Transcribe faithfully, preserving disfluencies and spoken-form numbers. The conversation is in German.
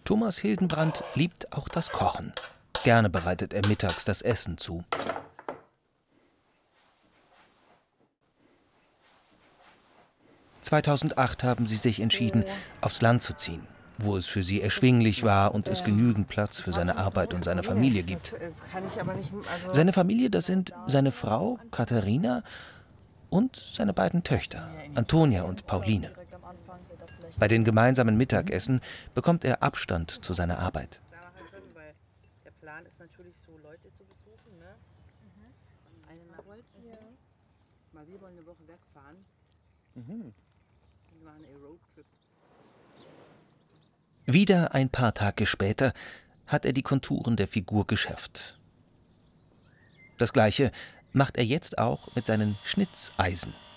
Thomas Hildenbrand liebt auch das Kochen. Gerne bereitet er mittags das Essen zu. zweitausendacht haben sie sich entschieden, aufs Land zu ziehen, wo es für sie erschwinglich war und es genügend Platz für seine Arbeit und seine Familie gibt. Seine Familie, das sind seine Frau Katharina und seine beiden Töchter, Antonia und Pauline. Bei den gemeinsamen Mittagessen bekommt er Abstand zu seiner Arbeit. Der Plan ist natürlich so, Leute zu besuchen, ne? Eine Nacht. Mal wir wollen eine Woche wegfahren. Mhm. Wir machen einen Roadtrip. Wieder ein paar Tage später hat er die Konturen der Figur geschärft. Das Gleiche macht er jetzt auch mit seinen Schnitzeisen.